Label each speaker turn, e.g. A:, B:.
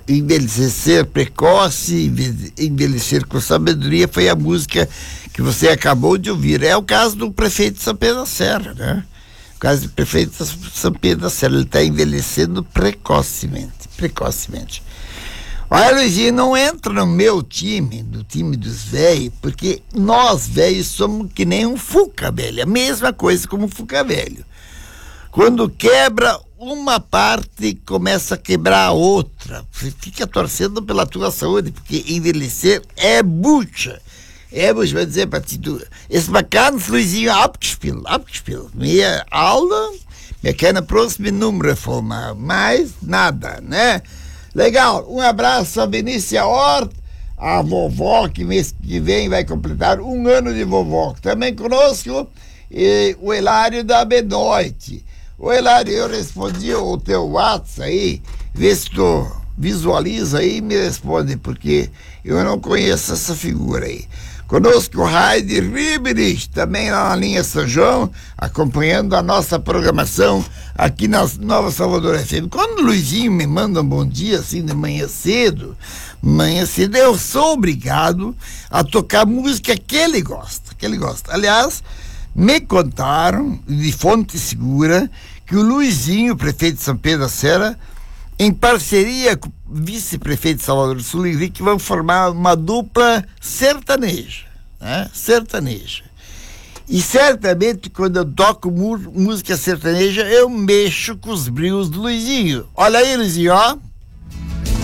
A: Envelhecer precoce, envelhecer com sabedoria, foi a música que você acabou de ouvir. É o caso do prefeito de São Pedro da Serra, né? O caso do prefeito de São Pedro da Serra, ele está envelhecendo precocemente. Olha, Luizinho, não entra no meu time, no time dos velhos, porque nós velhos somos que nem um Fuca velho, a mesma coisa como um Fuca velho. Quando quebra uma parte, começa a quebrar a outra. Você fica torcendo pela tua saúde, porque envelhecer é bucha. Vai dizer para ti, es man kann es, Luizinho, abgespielt. Minha aula, wir können próximo número formar, mais nada, né? Legal, um abraço a Vinícia Hort, a vovó que mês que vem vai completar 1 ano de vovó. Também conosco o Hilário da Benoite. O Hilário, eu respondi o teu WhatsApp aí, vê se tu visualiza aí e me responde, porque eu não conheço essa figura aí. Conosco o Heidi Riberich, também lá na linha São João, acompanhando a nossa programação aqui na Nova Salvador FM. Quando o Luizinho me manda um bom dia, assim, de manhã cedo, eu sou obrigado a tocar música que ele gosta. Aliás, me contaram, de fonte segura, que o Luizinho, prefeito de São Pedro da Serra, em parceria com o vice-prefeito de Salvador do Sul, Henrique, vão formar uma dupla sertaneja, né? E certamente, quando eu toco música sertaneja, eu mexo com os brios do Luizinho. Olha aí, Luizinho, ó.